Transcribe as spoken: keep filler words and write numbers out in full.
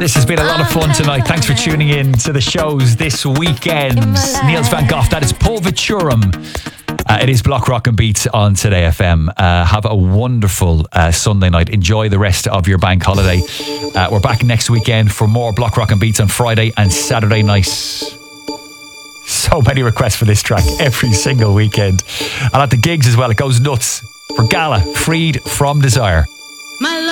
This has been a lot of fun tonight. Thanks for tuning in to the shows this weekend. Niels van Gogh, that is Pulviturum. Uh, it is Block Rock and Beats on Today F M. Uh, have a wonderful uh, Sunday night. Enjoy the rest of your bank holiday. Uh, we're back next weekend for more Block Rock and Beats on Friday and Saturday nights. So many requests for this track every single weekend. And at the gigs as well, it goes nuts. For Gala, Freed from Desire. My